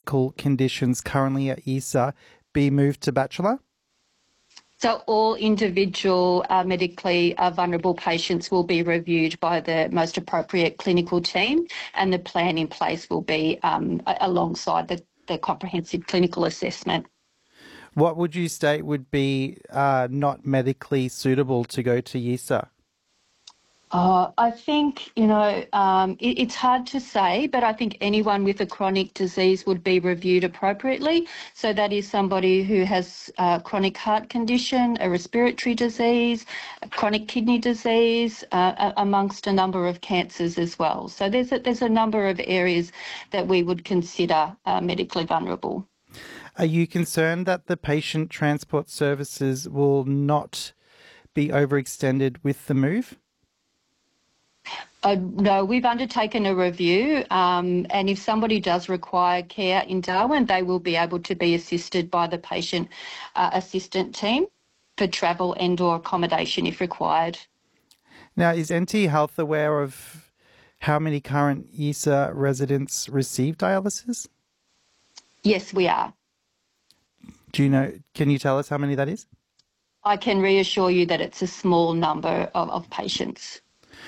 medical conditions currently at ESA be moved to Bachelor? So all individual medically vulnerable patients will be reviewed by the most appropriate clinical team, and the plan in place will be alongside the comprehensive clinical assessment. What would you state would be not medically suitable to go to ESA? I think, it's hard to say, but I think anyone with a chronic disease would be reviewed appropriately. So that is somebody who has a chronic heart condition, a respiratory disease, a chronic kidney disease, amongst a number of cancers as well. So there's a number of areas that we would consider medically vulnerable. Are you concerned that the patient transport services will not be overextended with the move? No, we've undertaken a review, and if somebody does require care in Darwin, they will be able to be assisted by the patient assistant team for travel and/or accommodation if required. Now, is NT Health aware of how many current ESA residents receive dialysis? Yes, we are. Do you know? Can you tell us how many that is? I can reassure you that it's a small number of patients.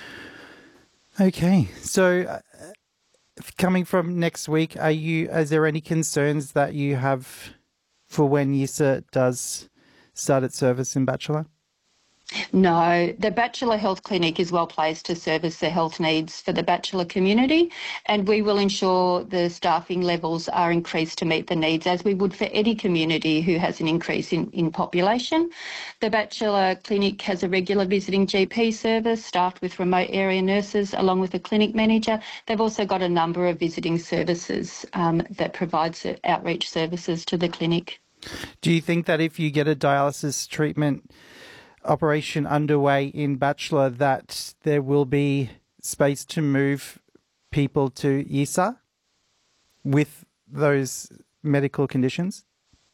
Okay, so coming from next week, is there any concerns that you have for when ESA does start its service in Bachelor? No, the Bachelor Health Clinic is well placed to service the health needs for the Bachelor community, and we will ensure the staffing levels are increased to meet the needs, as we would for any community who has an increase in population. The Bachelor Clinic has a regular visiting GP service staffed with remote area nurses along with a clinic manager. They've also got a number of visiting services that provides outreach services to the clinic. Do you think that if you get a dialysis treatment operation underway in Bachelor that there will be space to move people to ESA with those medical conditions?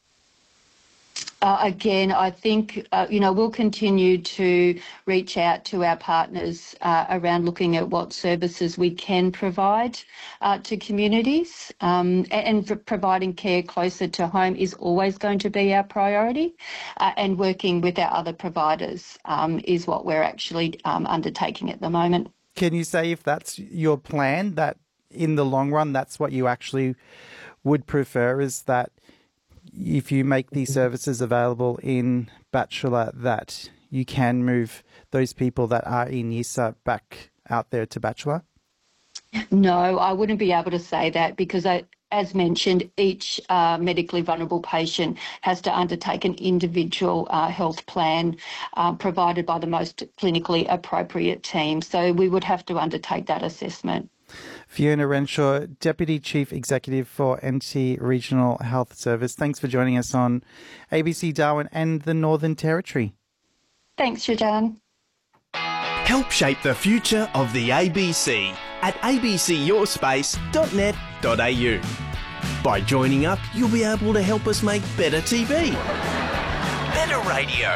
Again, I think, we'll continue to reach out to our partners around looking at what services we can provide to communities, and providing care closer to home is always going to be our priority, and working with our other providers is what we're actually undertaking at the moment. Can you say if that's your plan, that in the long run that's what you actually would prefer, is that if you make these services available in Bachelor, that you can move those people that are in ESA back out there to Bachelor? No, I wouldn't be able to say that because, as mentioned, each medically vulnerable patient has to undertake an individual health plan provided by the most clinically appropriate team. So we would have to undertake that assessment. Fiona Renshaw, Deputy Chief Executive for NT Regional Health Service. Thanks for joining us on ABC Darwin and the Northern Territory. Thanks, Shajan. Help shape the future of the ABC at abcyourspace.net.au. By joining up, you'll be able to help us make better TV, better radio,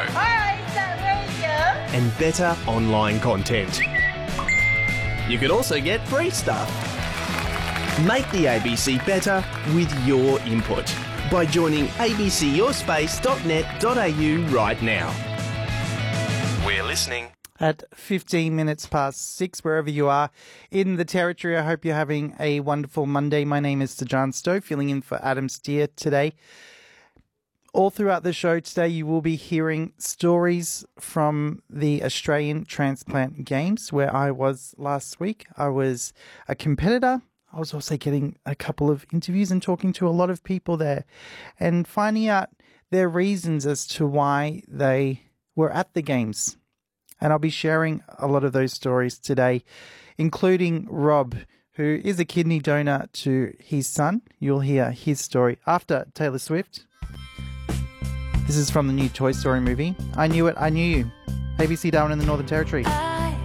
and better online content. You could also get free stuff. Make the ABC better with your input by joining abcyourspace.net.au right now. We're listening. At 15 minutes past 6, wherever you are in the Territory, I hope you're having a wonderful Monday. My name is Sajan Stowe, filling in for Adam Steer today. All throughout the show today, you will be hearing stories from the Australian Transplant Games, where I was last week. I was a competitor. I was also getting a couple of interviews and talking to a lot of people there and finding out their reasons as to why they were at the Games. And I'll be sharing a lot of those stories today, including Rob, who is a kidney donor to his son. You'll hear his story after Taylor Swift. This is from the new Toy Story movie. I Knew It, I Knew You. ABC Darwin in the Northern Territory.